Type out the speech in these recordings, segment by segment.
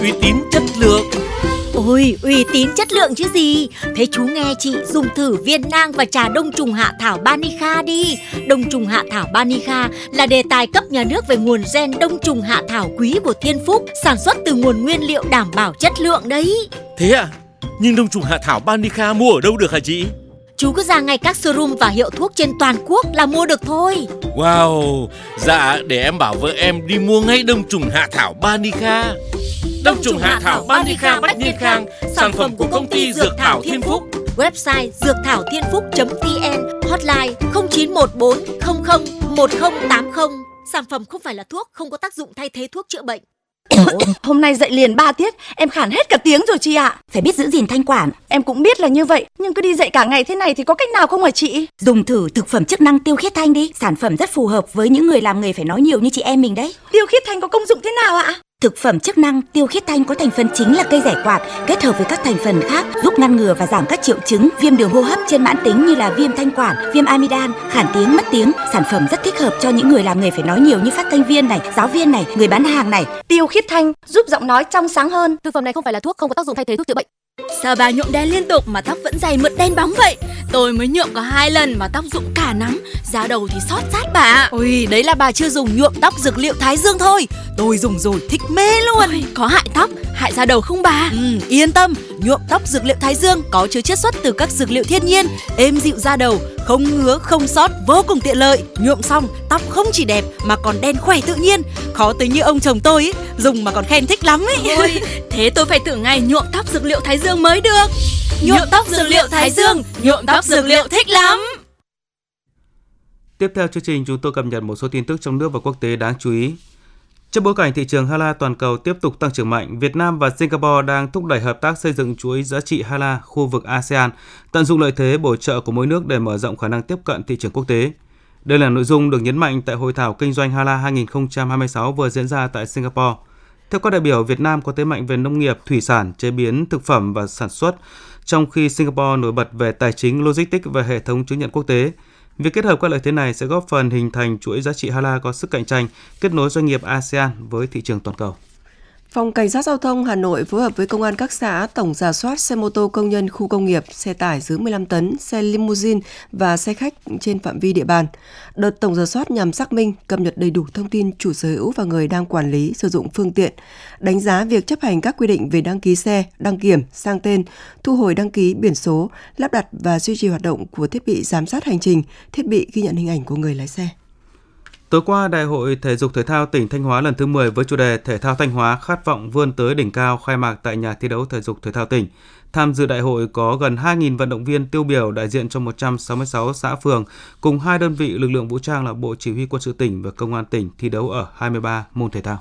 uy tín chất lượng. Ôi, uy tín chất lượng chứ gì. Thế chú nghe chị dùng thử viên nang và trà đông trùng hạ thảo Banica đi. Đông trùng hạ thảo Banica là đề tài cấp nhà nước về nguồn gen đông trùng hạ thảo quý của Thiên Phúc, sản xuất từ nguồn nguyên liệu đảm bảo chất lượng đấy. Thế à? Nhưng đông trùng hạ thảo Banica mua ở đâu được hả chị? Chú cứ ra ngay các showroom và hiệu thuốc trên toàn quốc là mua được thôi. Wow, dạ để em bảo vợ em đi mua ngay đông trùng hạ thảo Banica. Đông trùng hạ thảo Banica Bách Niên Khang, sản phẩm của công ty Dược Thảo Thiên Phúc. Website dượcthảo.thiên-phúc.vn, hotline 0914 00 1080. Sản phẩm không phải là thuốc, không có tác dụng thay thế thuốc chữa bệnh. Hôm nay dậy liền 3 tiết, em khản hết cả tiếng rồi chị ạ. Phải biết giữ gìn thanh quản. Em cũng biết là như vậy, nhưng cứ đi dậy cả ngày thế này thì có cách nào không hả chị? Dùng thử thực phẩm chức năng Tiêu Khiết Thanh đi. Sản phẩm rất phù hợp với những người làm nghề phải nói nhiều như chị em mình đấy. Tiêu Khiết Thanh có công dụng thế nào ạ? Thực phẩm chức năng Tiêu Khiết Thanh có thành phần chính là cây giải quạt, kết hợp với các thành phần khác giúp ngăn ngừa và giảm các triệu chứng viêm đường hô hấp trên mãn tính như là viêm thanh quản, viêm amidan, khản tiếng, mất tiếng. Sản phẩm rất thích hợp cho những người làm nghề phải nói nhiều như phát thanh viên này, giáo viên này, người bán hàng này. Tiêu Khiết Thanh giúp giọng nói trong sáng hơn. Thực phẩm này không phải là thuốc, không có tác dụng thay thế thuốc chữa bệnh. Sao bà nhuộm đen liên tục mà tóc vẫn dày mượt đen bóng vậy? Tôi mới nhuộm có 2 lần mà tóc rụng cả nắng, da đầu thì xót rát bà ạ. Ôi, đấy là bà chưa dùng nhuộm tóc dược liệu Thái Dương thôi. Tôi dùng rồi thích mê luôn. Ôi, có hại tóc, hại da đầu không bà? Yên tâm, nhuộm tóc dược liệu Thái Dương có chứa chiết xuất từ các dược liệu thiên nhiên, êm dịu da đầu, không ngứa, không xót, vô cùng tiện lợi. Nhuộm xong, tóc không chỉ đẹp mà còn đen khỏe tự nhiên. Khó tính như ông chồng tôi ấy, dùng mà còn khen thích lắm ấy. Ôi, thế tôi phải thử ngay nhuộm tóc dược liệu Thái Dương mới được. Nhuộm tóc dược liệu Thái Dương, nhuộm tóc dược liệu thích lắm. Tiếp theo chương trình, chúng tôi cập nhật một số tin tức trong nước và quốc tế đáng chú ý. Trong bối cảnh thị trường Hala toàn cầu tiếp tục tăng trưởng mạnh, Việt Nam và Singapore đang thúc đẩy hợp tác xây dựng chuỗi giá trị Hala khu vực ASEAN, tận dụng lợi thế bổ trợ của mỗi nước để mở rộng khả năng tiếp cận thị trường quốc tế. Đây là nội dung được nhấn mạnh tại Hội thảo Kinh doanh Hala 2026 vừa diễn ra tại Singapore. Theo các đại biểu, Việt Nam có thế mạnh về nông nghiệp, thủy sản, chế biến, thực phẩm và sản xuất, trong khi Singapore nổi bật về tài chính, logistics và hệ thống chứng nhận quốc tế. Việc kết hợp các lợi thế này sẽ góp phần hình thành chuỗi giá trị Hala có sức cạnh tranh, kết nối doanh nghiệp ASEAN với thị trường toàn cầu. Phòng Cảnh sát Giao thông Hà Nội phối hợp với công an các xã tổng rà soát xe mô tô công nhân khu công nghiệp, xe tải dưới 15 tấn, xe limousine và xe khách trên phạm vi địa bàn. Đợt tổng rà soát nhằm xác minh, cập nhật đầy đủ thông tin chủ sở hữu và người đang quản lý sử dụng phương tiện, đánh giá việc chấp hành các quy định về đăng ký xe, đăng kiểm, sang tên, thu hồi đăng ký biển số, lắp đặt và duy trì hoạt động của thiết bị giám sát hành trình, thiết bị ghi nhận hình ảnh của người lái xe. Tối qua, Đại hội Thể dục Thể thao tỉnh Thanh Hóa lần thứ 10 với chủ đề Thể thao Thanh Hóa khát vọng vươn tới đỉnh cao khai mạc tại nhà thi đấu thể dục thể thao tỉnh. Tham dự đại hội có gần 2.000 vận động viên tiêu biểu đại diện cho 166 xã phường cùng 2 đơn vị lực lượng vũ trang là Bộ Chỉ huy Quân sự tỉnh và Công an tỉnh thi đấu ở 23 môn thể thao.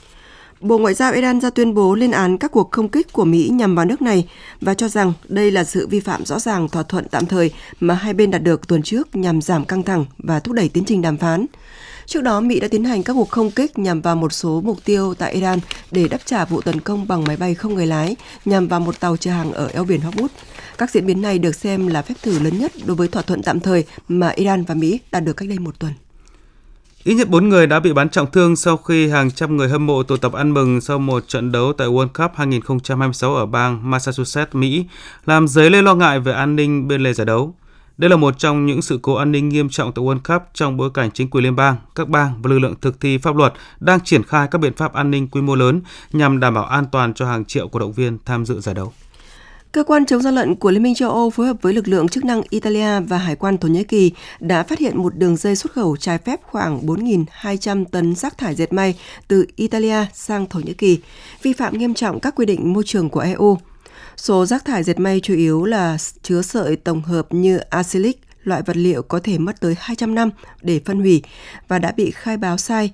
Bộ Ngoại giao Iran ra tuyên bố lên án các cuộc không kích của Mỹ nhằm vào nước này và cho rằng đây là sự vi phạm rõ ràng thỏa thuận tạm thời mà hai bên đạt được tuần trước nhằm giảm căng thẳng và thúc đẩy tiến trình đàm phán. Trước đó, Mỹ đã tiến hành các cuộc không kích nhằm vào một số mục tiêu tại Iran để đáp trả vụ tấn công bằng máy bay không người lái nhằm vào một tàu chở hàng ở eo biển Hormuz. Các diễn biến này được xem là phép thử lớn nhất đối với thỏa thuận tạm thời mà Iran và Mỹ đạt được cách đây một tuần. Ít nhất 4 người đã bị bắn trọng thương sau khi hàng trăm người hâm mộ tụ tập ăn mừng sau một trận đấu tại World Cup 2026 ở bang Massachusetts, Mỹ, làm dấy lên lo ngại về an ninh bên lề giải đấu. Đây là một trong những sự cố an ninh nghiêm trọng tại World Cup trong bối cảnh chính quyền liên bang, các bang và lực lượng thực thi pháp luật đang triển khai các biện pháp an ninh quy mô lớn nhằm đảm bảo an toàn cho hàng triệu cổ động viên tham dự giải đấu. Cơ quan chống gian lận của Liên minh châu Âu phối hợp với lực lượng chức năng Italia và Hải quan Thổ Nhĩ Kỳ đã phát hiện một đường dây xuất khẩu trái phép khoảng 4.200 tấn rác thải dệt may từ Italia sang Thổ Nhĩ Kỳ, vi phạm nghiêm trọng các quy định môi trường của EU. Số rác thải dệt may chủ yếu là chứa sợi tổng hợp như acrylic, loại vật liệu có thể mất tới 200 năm để phân hủy và đã bị khai báo sai